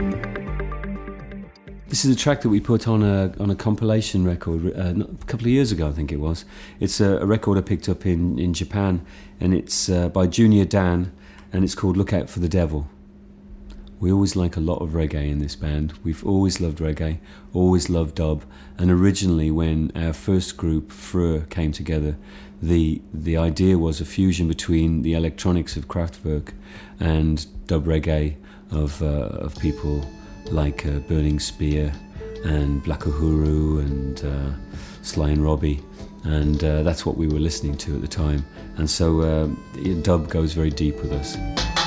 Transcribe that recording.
This is a track that we put on a compilation record a couple of years ago, I think it was. It's a record I picked up in Japan, and it's by Junior Dan, and it's called Look Out for the Devil. We always like a lot of reggae in this band. We've always loved reggae, always loved dub, and originally when our first group, Freur, came together, the idea was a fusion between the electronics of Kraftwerk and dub reggae of people like Burning Spear and Black Uhuru and Sly and Robbie, and that's what we were listening to at the time, and so dub goes very deep with us.